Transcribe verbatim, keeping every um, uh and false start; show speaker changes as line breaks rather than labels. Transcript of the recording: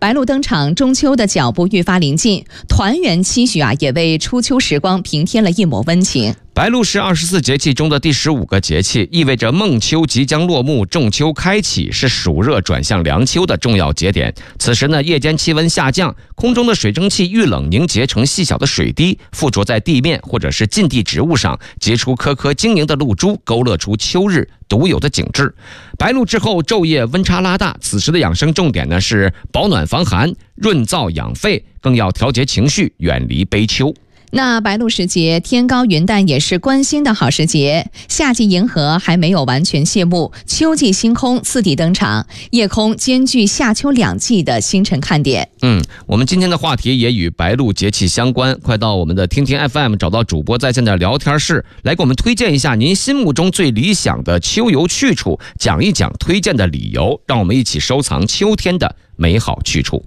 白鹭登场，中秋的脚步愈发临近，团圆期许啊，也为初秋时光平添了一抹温情。
白露是二十四节气中的第十五个节气，意味着孟秋即将落幕，仲秋开启，是暑热转向凉秋的重要节点。此时呢，夜间气温下降，空中的水蒸气遇冷凝结成细小的水滴，附着在地面或者是近地植物上，结出颗颗晶莹的露珠，勾勒出秋日独有的景致。白露之后，昼夜温差拉大，此时的养生重点呢是保暖防寒、润燥养肺，更要调节情绪，远离悲秋。
那白露时节，天高云淡也是观星的好时节。夏季银河还没有完全谢幕，秋季星空次第登场，夜空兼具夏秋两季的星辰看点。
嗯，我们今天的话题也与白露节气相关，快到我们的听听 F M 找到主播在线的聊天室，来给我们推荐一下您心目中最理想的秋游去处，讲一讲推荐的理由，让我们一起收藏秋天的美好去处。